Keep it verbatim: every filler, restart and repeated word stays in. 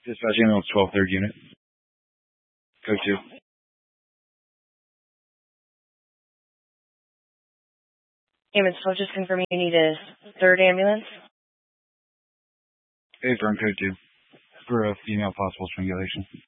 Dispatch ambulance twelve, third unit. Code two. Ambulance twelve, just confirming you need a third ambulance. Hey, from code two. For a female possible strangulation.